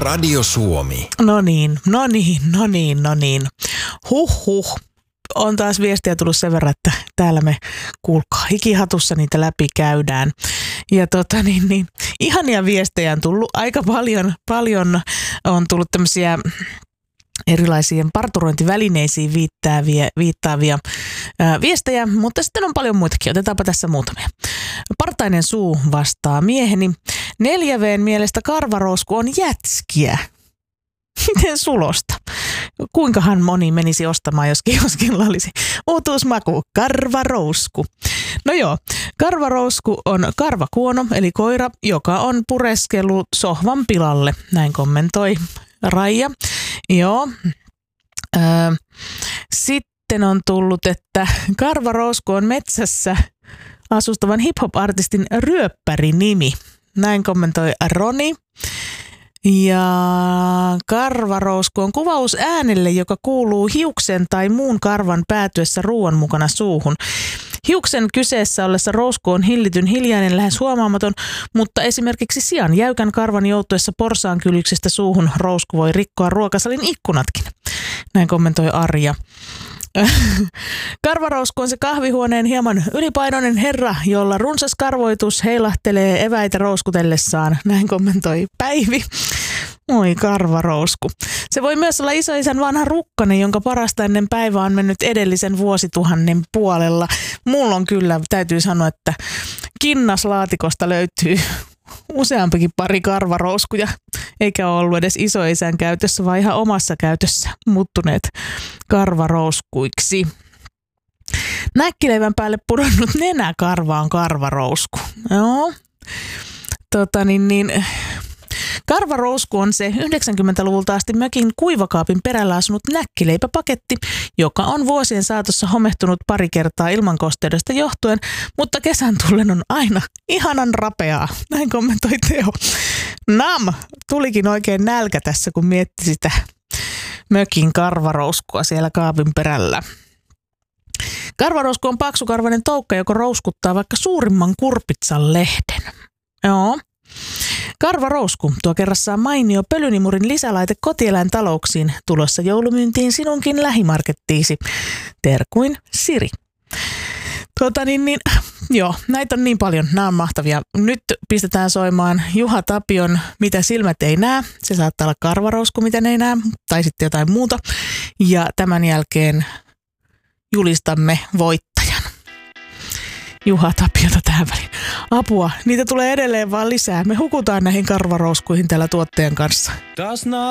Radio Suomi. No niin. Huh. On taas viestiä tullut sen verran, että täällä me kuulkaa hikihatussa niitä läpi käydään. Ja ihania viestejä on tullut aika paljon on tullut tämmöisiä erilaisiin parturointivälineisiin viittaavia viestejä, mutta sitten on paljon muitakin. Otetaanpa tässä muutamia. Partainen suu vastaa mieheni. 4V:n mielestä karvarousku on jätskiä. Miten sulosta? Kuinkahan moni menisi ostamaan, jos kioskilla olisi uutuusmaku, karvarousku. No joo, karvarousku on karvakuono, eli koira, joka on pureskellut sohvan pilalle. Näin kommentoi Raija. Joo. Sitten on tullut, että karvarousku on metsässä asustavan hip-hop-artistin ryöppärinimi. Näin kommentoi Roni. Ja karvarousku on kuvaus äänelle, joka kuuluu hiuksen tai muun karvan päätyessä ruoan mukana suuhun. Hiuksen kyseessä ollessa rousku on hillityn hiljainen, lähes huomaamaton, mutta esimerkiksi sian jäykän karvan joutuessa porsaankyljyksestä suuhun rousku voi rikkoa ruokasalin ikkunatkin. Näin kommentoi Arja. Karvarousku on se kahvihuoneen hieman ylipainoinen herra, jolla runsas karvoitus heilahtelee eväitä rouskutellessaan. Näin kommentoi Päivi. Oi karvarousku. Se voi myös olla isoisän vanha rukkanen, jonka parasta ennen päivää on mennyt edellisen vuosituhannen puolella. Mulla on kyllä, täytyy sanoa, että kinnaslaatikosta löytyy useampikin pari karvarouskuja, eikä ole ollut edes isoisän käytössä, vaan ihan omassa käytössä muuttuneet karvarouskuiksi. Näkkileivän päälle pudonnut nenäkarva on karvarousku. Joo. Karvarousku on se 90-luvulta asti mökin kuivakaapin perällä asunut näkkileipäpaketti, joka on vuosien saatossa homehtunut pari kertaa ilmankosteudesta johtuen, mutta kesän tullen on aina ihanan rapeaa. Näin kommentoi Teo. Tulikin oikein nälkä tässä, kun mietti sitä mökin karvarouskua siellä kaapin perällä. Karvarousku on paksukarvainen toukka, joka rouskuttaa vaikka suurimman kurpitsan lehden. Joo. Karvarousku tuo kerrassaan mainio pölynimurin lisälaite kotieläintalouksiin, tulossa joulumyyntiin sinunkin lähimarkettiisi. Terkuin Siri. Joo, näitä on niin paljon, nämä on mahtavia. Nyt pistetään soimaan Juha Tapion Mitä silmät ei näe. Se saattaa olla karvarousku, mitä ne ei näe, tai sitten jotain muuta. Ja tämän jälkeen julistamme voittajan. Juha Tapiota tähän väliin. Apua, niitä tulee edelleen vaan lisää. Me hukutaan näihin karvarouskuihin täällä tuottajan kanssa.